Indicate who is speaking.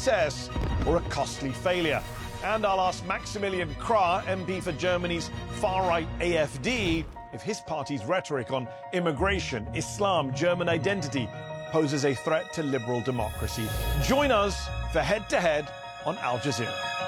Speaker 1: success or a costly failure. And I'll ask Maximilian Krah, MP for Germany's far-right AfD, if his party's rhetoric on immigration, Islam, German identity poses a threat to liberal democracy. Join us for Head to Head on Al Jazeera.